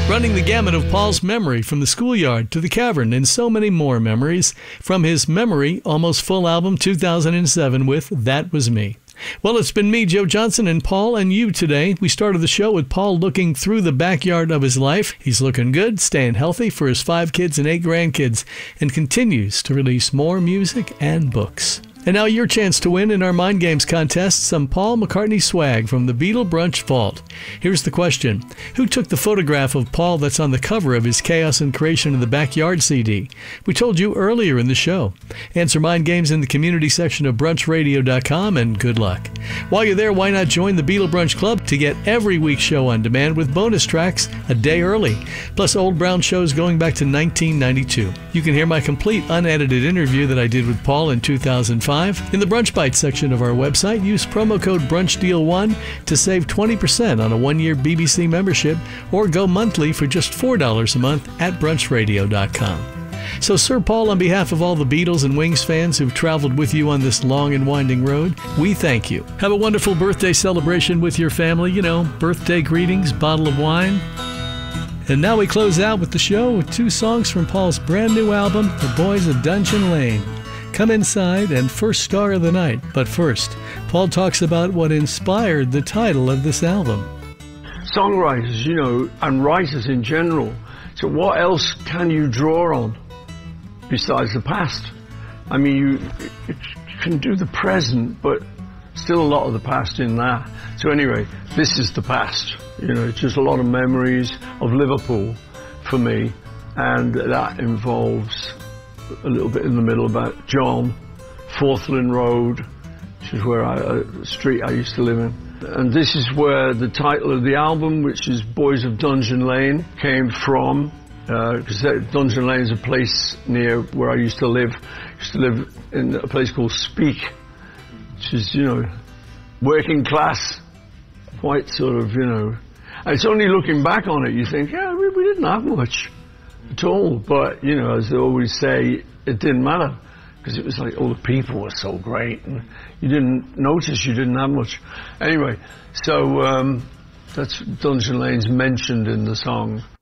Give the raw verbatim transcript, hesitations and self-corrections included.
Running the gamut of Paul's memory from the schoolyard to the cavern and so many more memories from his Memory Almost Full album two thousand seven with That Was Me. Well, it's been me, Joe Johnson, and Paul and you today. We started the show with Paul looking through the backyard of his life. He's looking good, staying healthy for his five kids and eight grandkids, and continues to release more music and books. And now your chance to win in our Mind Games contest some Paul McCartney swag from the Beatle Brunch Vault. Here's the question. Who took the photograph of Paul that's on the cover of his Chaos and Creation in the Backyard C D? We told you earlier in the show. Answer Mind Games in the community section of brunch radio dot com, and good luck. While you're there, why not join the Beatle Brunch Club to get every week's show on demand with bonus tracks a day early, plus old brown shows going back to nineteen ninety-two. You can hear my complete unedited interview that I did with Paul in two thousand five. In the Brunch Bites section of our website, use promo code brunch deal one to save twenty percent on a one-year B B C membership, or go monthly for just four dollars a month at brunch radio dot com. So, Sir Paul, on behalf of all the Beatles and Wings fans who've traveled with you on this long and winding road, we thank you. Have a wonderful birthday celebration with your family. You know, birthday greetings, bottle of wine. And now we close out with the show with two songs from Paul's brand new album, The Boys of Dungeon Lane. Come Inside and First Star of the Night. But first, Paul talks about what inspired the title of this album. Songwriters, you know, and writers in general. So what else can you draw on besides the past? I mean, you, you can do the present, but still a lot of the past in that. So anyway, this is the past. You know, it's just a lot of memories of Liverpool for me, and that involves a little bit in the middle about John, Forthlin Road, which is where I, a street I used to live in. And this is where the title of the album, which is Boys of Dungeon Lane, came from, because uh, Dungeon Lane is a place near where I used to live. I used to live in a place called Speke, which is, you know, working class, quite sort of, you know. And it's only looking back on it, you think, yeah, we, we didn't have much at all. But, you know, as they always say, it didn't matter, because it was like, all the people were so great, and you didn't notice you didn't have much. Anyway, so um, that's Dungeon Lane's mentioned in the song.